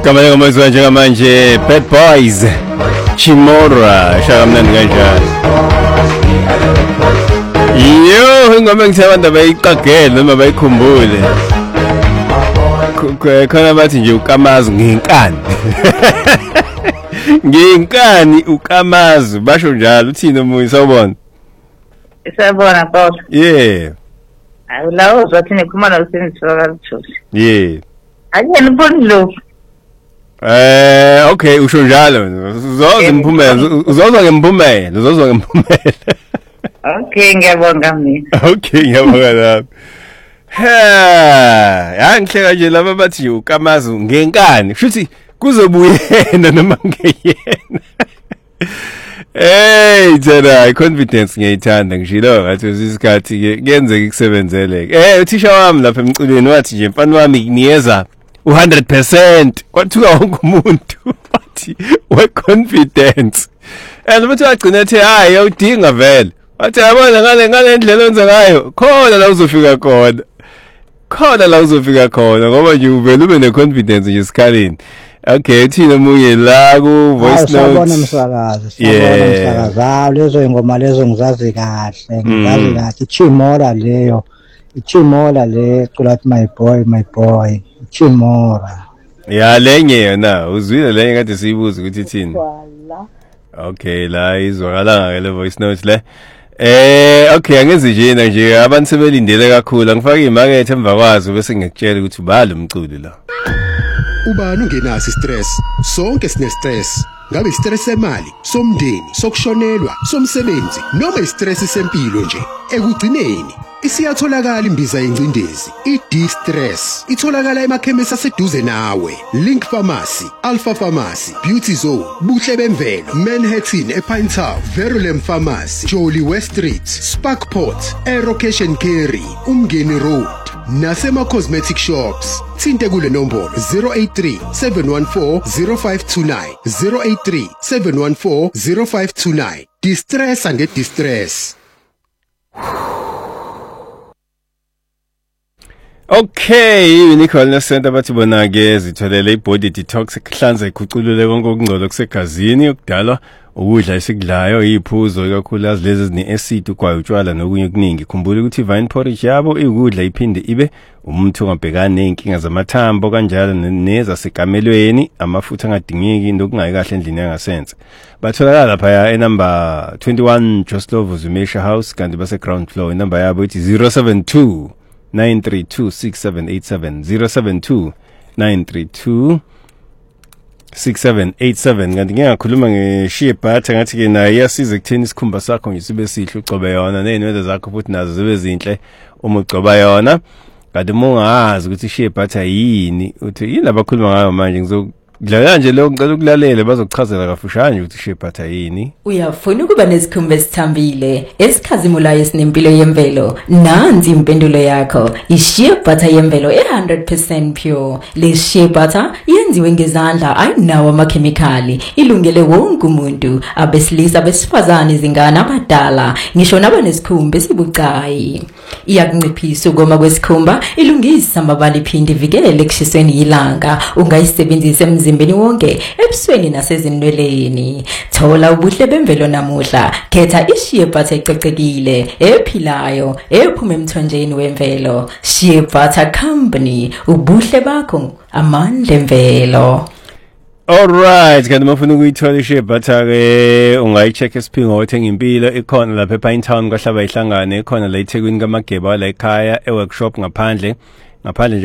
Kamanye ngomazwe njengamanje Bad Boys Chimora shaka mnandi kanjani. Yo ngoma ngithi abantu abayiqagele noma bayikhumbule. Khona bathi nje ukamazi ngenkani. Ngenkani ukamazi basho njalo uthini omunye sawubona. Isabona boss. Yeah. Awulawo uzothi nikhuluma noSinisiwe kaLthusi. Yeah. Ake nibonlo. Okay usho njalo uzozwa ngempumela Okay ngiyabonga mina. Okay ngiyabonga lapho. Yangihleka nje laba bathi ukamazi ngenkani futhi kuzobuyena noma ngeyena. Hey Jada confidence ngiyithanda ngishilo ngathi isikhathi kuyenzeka ikusebenzeleke. Uthisha wami lapha emculweni wathi nje mfana wami niyeza 100% kwathuka wonke umuntu wathi we confidence and futhi wagcina ethi hayi awudinga vele wathi yabona ngale ndlela onza ngayo khona la uzofika khona ngoba nje uvela ube ne confidence nje sikhaleni. Okay thina omunye la ku voice note sabona msakazi lezo ingoma lezo ngizazi kahle Chimora le culathi my boy Chimora. Ya lenye yona uzwile lenye kade siyibuza ukuthi ithini. Okay la izwakala ngale voice note le. Okay angenzi nje abantu sebelindele kakhulu angifaka imarket emva kwazo bese ngikutshela ukuthi ubalo umculi la. Ubani ungenaso stress sonke sine stress ngabe stress semali somndeni sokushonelwa somsebenzi noma istress sempilo nje ekugcineni isiyatholakala imbiza yencindezi i-D-Stress itholakala emakhemisi aseduze nawe Link Pharmacy, Alpha Pharmacy, Beauty Zone, Buhle Bemvelo, Manhattan ePine Town, Verulam Pharmacy, Jolly West Street, Sparkport, Aero Cash and Carry, Umngeni Road nasema cosmetic shops. Thinte kule nombolo 083 714 0529 083 714 0529. Distress and distress. Okay, Nicole Center bathi bona ke zitholele ibody detox ehlanza ikhuculule konke okungcola kusegazini okudalwa ukudla esikudlayo iphuzo kakhulu lezi ezine acid kwayo utshwala nokunye okuningi. Khumbula ukuthi vine porridge yabo ikudla iphinde ibe umuntu ongabhekana nenkinga zamathambo kanjalo neza sekamelweni amafutha angadingeki nokungayi kahle endlini yangasense. Batholakala lapha enumber 21 Joslovo Zumesha House kanti base ground floor. Inamba yabo ithi 072 9326787 072-932-6787. Kanti ngiyakhuluma ngeshiye bhatha ngathi ke naye iyasiza ekutheni isikhumba sakho ngisibe sihle ugcobe yona nenwele zakho futhi nazo zibe zinhle uma ugcoba yona. Kanti ungazi ukuthi ishiye bhatha yini uthi yini abakhuluma ngayo manje Dlala nje lo ngicela ukulalela bazokuchazela kafushane ukuthi shebhatha yini. Uyafuna ukuba nesikhumba esithambile, esikhazimulayo esinempilo yemvelo. Nansi impendulo yakho. Ishebhatha yemvelo 100% pure. Le shebhatha yenziwe ngezandla ayinawo amakhemikhali. Ilungele wonke umuntu, abesilisa besifazane izingane abadala, ngisho nabanesikhumba esibucayi. Iyakunciphisa ukoma kwesikhumba, ilungisa amabala iphinde ivikele ekushisweni ilanga. Ungayisebenzisa emzimbeni wonke, ebusweni nasezinweleni. Thola ubuhle bemvelo namuhla. Khetha ishebhatha ececekile, ephilayo, ephuma emthonjeni wemvelo. Shebhatha Company, ubuhle bakho, amandla emvelo. Alright, kanti mafuna ukuyithola ishebhatha ke ungayicheck esiphingo othenga impilo ikhona lapha ePine Town kwahlaba ihlangane ikhona la eThekwini kaMageba la ekhaya eworkshop ngaphandle